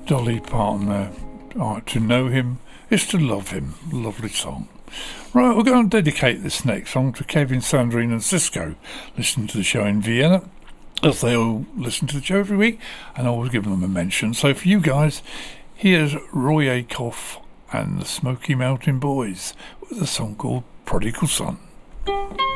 Dolly Parton there. To know him is to love him. Lovely song. Right, we're going to dedicate this next song to Kevin, Sandrine and Cisco. Listen to the show in Vienna, as they all listen to the show every week, and I always give them a mention. So for you guys, here's Roy Acuff and the Smoky Mountain Boys with a song called Prodigal Son.